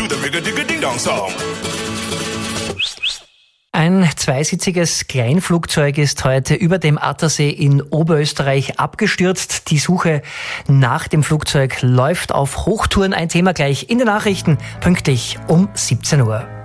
the rig-a-dig-a-ding-dong-song. Ein zweisitziges Kleinflugzeug ist heute über dem Attersee in Oberösterreich abgestürzt. Die Suche nach dem Flugzeug läuft auf Hochtouren. Ein Thema gleich in den Nachrichten, pünktlich um 17 Uhr.